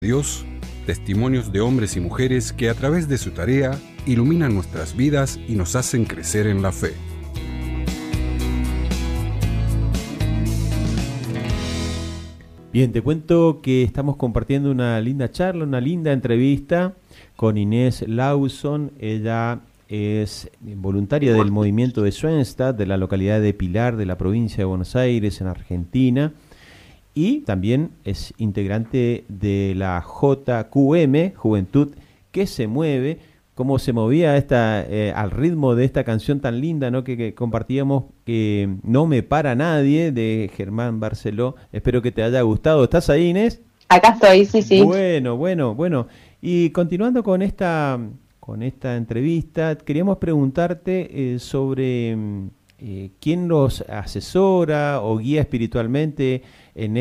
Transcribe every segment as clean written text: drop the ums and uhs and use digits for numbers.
Dios, testimonios de hombres y mujeres que a través de su tarea iluminan nuestras vidas y nos hacen crecer en la fe. Bien, te cuento que estamos compartiendo una linda charla, una linda entrevista con Inés Lawson. Ella es voluntaria del movimiento de Schoenstatt, de la localidad de Pilar, de la provincia de Buenos Aires, en Argentina. Y también es integrante de la JQM, Juventud que se mueve. Cómo se movía al ritmo de esta canción tan linda, ¿no? que compartíamos, que No me para nadie, de Germán Barceló. Espero que te haya gustado. ¿Estás ahí, Inés? Acá estoy, sí. Bueno. Y continuando con esta entrevista, queríamos preguntarte sobre quién los asesora o guía espiritualmente en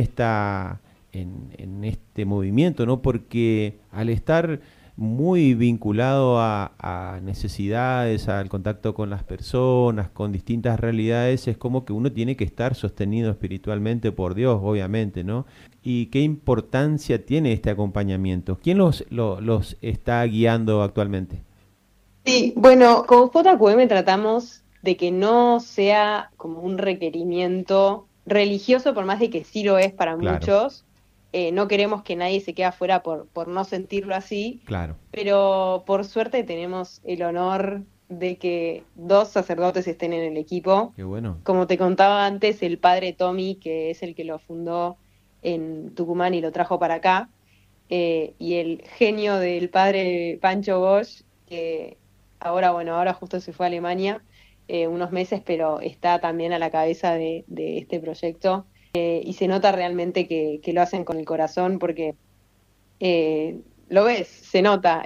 este movimiento, ¿no? Porque al estar muy vinculado a necesidades, al contacto con las personas, con distintas realidades, es como que uno tiene que estar sostenido espiritualmente por Dios, obviamente, ¿no? ¿Y qué importancia tiene este acompañamiento? ¿Quién los está guiando actualmente? Sí, bueno, con JQM tratamos de que no sea como un requerimiento religioso, por más de que sí lo es para muchos. No queremos que nadie se quede afuera por no sentirlo así. Claro. Pero por suerte tenemos el honor de que 2 sacerdotes estén en el equipo. Qué bueno. Como te contaba antes, el padre Tommy, que es el que lo fundó en Tucumán y lo trajo para acá, y el genio del padre Pancho Bosch, que ahora justo se fue a Alemania unos meses, pero está también a la cabeza de este proyecto. Y se nota realmente que lo hacen con el corazón, porque lo ves, se nota,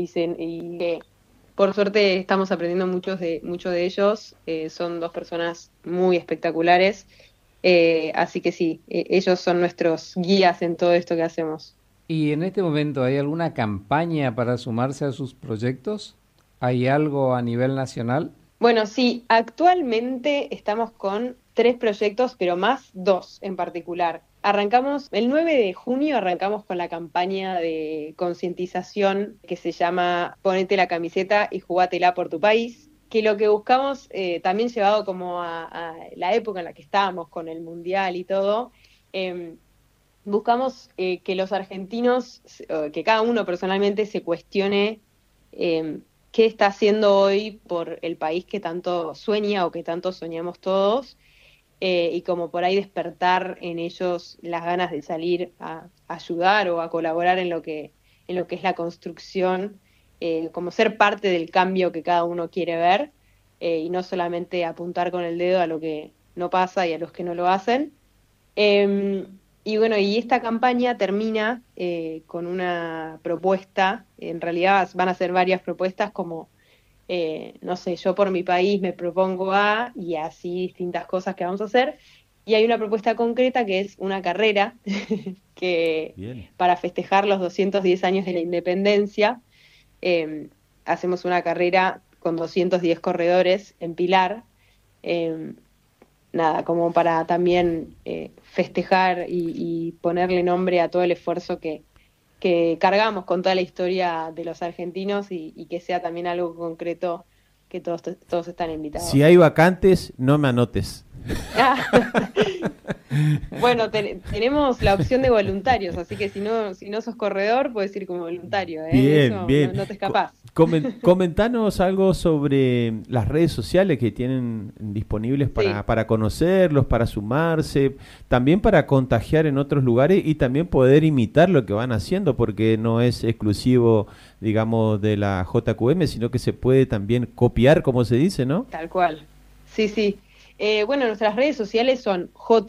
por suerte estamos aprendiendo mucho de ellos. Son 2 personas muy espectaculares, así que sí, ellos son nuestros guías en todo esto que hacemos. ¿Y en este momento hay alguna campaña para sumarse a sus proyectos? ¿Hay algo a nivel nacional? Bueno, sí, actualmente estamos con 3 proyectos, pero más 2 en particular. Arrancamos, el 9 de junio arrancamos con la campaña de concientización que se llama Ponete la camiseta y jugátela por tu país, que lo que buscamos, también llevado como a la época en la que estábamos con el Mundial y todo, buscamos que los argentinos, que cada uno personalmente se cuestione qué está haciendo hoy por el país que tanto sueña o que tanto soñamos todos, y como por ahí despertar en ellos las ganas de salir a ayudar o a colaborar en lo que es la construcción, como ser parte del cambio que cada uno quiere ver, y no solamente apuntar con el dedo a lo que no pasa y a los que no lo hacen. Y bueno, y esta campaña termina con una propuesta. En realidad van a ser varias propuestas, como no sé, yo por mi país me propongo y así distintas cosas que vamos a hacer. Y hay una propuesta concreta que es una carrera que Bien. Para festejar los 210 años de la independencia, hacemos una carrera con 210 corredores en Pilar. Nada, como para también festejar y ponerle nombre a todo el esfuerzo que cargamos con toda la historia de los argentinos, y que sea también algo concreto, que todos están invitados. Si hay vacantes, no me anotes. Bueno, tenemos la opción de voluntarios, así que si no sos corredor, puedes ir como voluntario, ¿eh? Bien, eso, bien. No te escapás. Comentanos algo sobre las redes sociales que tienen disponibles para conocerlos, para sumarse, también para contagiar en otros lugares y también poder imitar lo que van haciendo, porque no es exclusivo, digamos, de la JQM, sino que se puede también copiar, como se dice, ¿no? Tal cual. Sí. Bueno, nuestras redes sociales son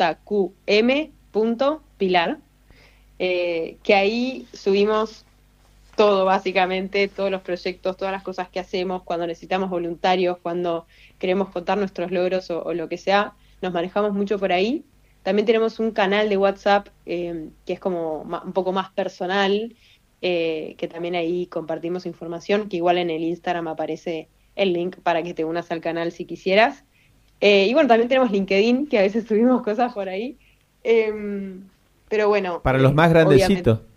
jqm.pilar, que ahí subimos todo, básicamente, todos los proyectos, todas las cosas que hacemos, cuando necesitamos voluntarios, cuando queremos contar nuestros logros o lo que sea, nos manejamos mucho por ahí. También tenemos un canal de WhatsApp que es como un poco más personal, que también ahí compartimos información, que igual en el Instagram aparece el link para que te unas al canal si quisieras. Y bueno, también tenemos LinkedIn, que a veces subimos cosas por ahí. Pero bueno. Para los más grandecitos.